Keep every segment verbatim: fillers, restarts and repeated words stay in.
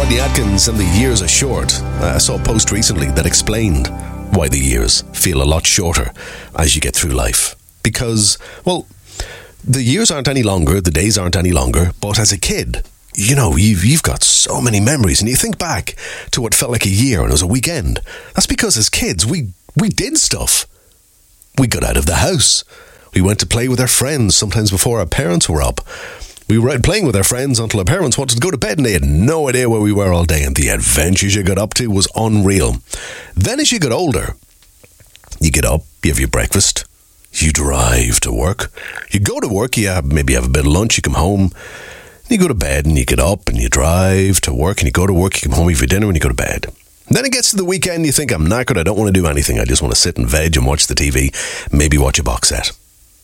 Rodney Atkins and The Years Are Short. Uh, I saw a post recently that explained why the years feel a lot shorter as you get through life. Because, well, the years aren't any longer, the days aren't any longer, but as a kid, you know, you've, you've got so many memories, and you think back to what felt like a year and it was a weekend. That's because as kids, we, we did stuff. We got out of the house. We went to play with our friends, sometimes before our parents were up. We were out playing with our friends until our parents wanted to go to bed and they had no idea where we were all day, and the adventures you got up to was unreal. Then as you got older, you get up, you have your breakfast, you drive to work, you go to work, you have, maybe have a bit of lunch, you come home, you go to bed, and you get up and you drive to work, and you go to work, you come home, you have your dinner, and you go to bed. And then it gets to the weekend, you think, I'm knackered, I don't want to do anything, I just want to sit and veg and watch the T V, maybe watch a box set.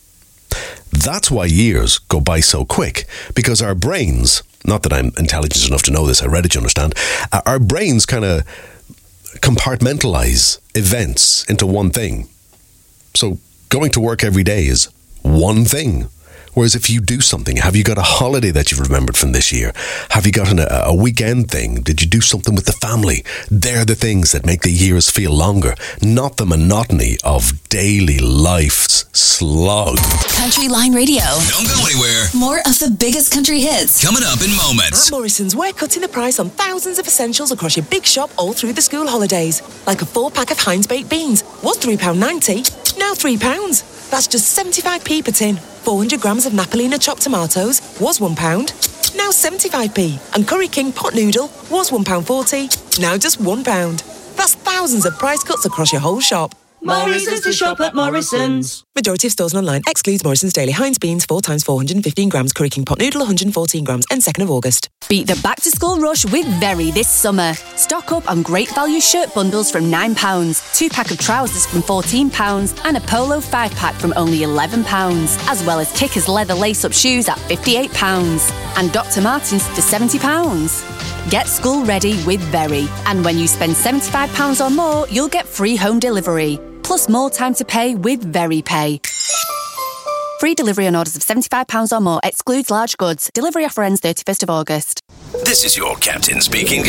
That's why years go by so quick, because our brains, not that I'm intelligent enough to know this, I read it, you understand, our brains kind of compartmentalize events into one thing. So going to work every day is one thing. Whereas if you do something, have you got a holiday that you've remembered from this year? Have you got an, a weekend thing? Did you do something with the family? They're the things that make the years feel longer, not the monotony of daily life's slog. Country Line Radio. Don't go anywhere. More of the biggest country hits. Coming up in moments. At Morrison's, we're cutting the price on thousands of essentials across your big shop all through the school holidays. Like a four pack of Heinz baked beans was three pounds ninety, now three pounds. That's just seventy-five p per tin. four hundred grams of Napolina chopped tomatoes was one pound, now seventy-five p. And Curry King pot noodle was one pound forty, now just one pound. That's thousands of price cuts across your whole shop. Morrison's to shop at Morrison's. Majority of stores and online excludes Morrison's Daily Heinz beans four times four hundred fifteen grams, Curry King pot noodle one hundred fourteen grams, and second of August. Beat the back-to-school rush with Very this summer. Stock up on great value shirt bundles from nine pounds, two-pack of trousers from fourteen pounds, and a polo five-pack from only eleven pounds, as well as Kickers leather lace-up shoes at fifty-eight pounds, and Doctor Martens for seventy pounds. Get school ready with Very, and when you spend seventy-five pounds or more, you'll get free home delivery, plus more time to pay with Very Pay. Free delivery on orders of seventy-five pounds or more, excludes large goods. Delivery offer ends thirty-first of August. This is your captain speaking.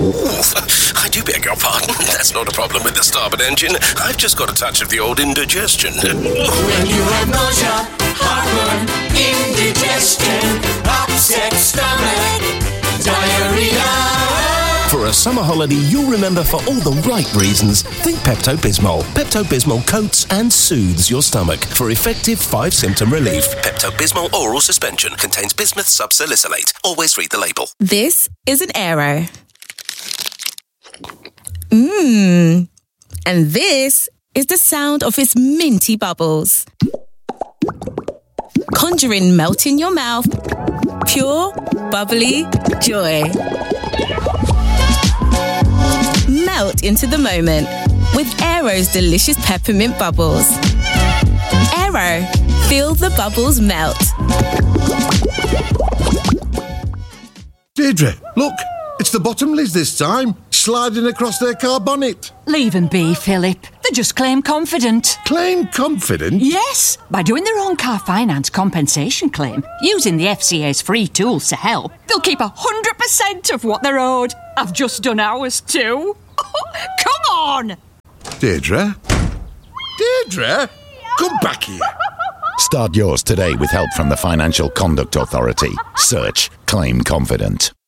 I do beg your pardon. That's not a problem with the starboard engine. I've just got a touch of the old indigestion. When you have nausea, heartburn, indigestion, upset stomach, diarrhea. For a summer holiday you'll remember for all the right reasons, think Pepto-Bismol. Pepto-Bismol coats and soothes your stomach for effective five-symptom relief. Pepto-Bismol oral suspension contains bismuth subsalicylate. Always read the label. This is an Aero. Mmm. And this is the sound of its minty bubbles. Conjuring melt in your mouth. Pure, bubbly joy. Melt into the moment with Aero's delicious peppermint bubbles. Aero, feel the bubbles melt. Deirdre, look, it's the Bottomleys this time, sliding across their car bonnet. Leave them be, Philip. They just claim confident. Claim confident? Yes, by doing their own car finance compensation claim, using the F C A's free tools to help, they'll keep one hundred percent of what they're owed. I've just done ours too. Come on! Deirdre? Deirdre? Come back here. Start yours today with help from the Financial Conduct Authority. Search Claim Confident.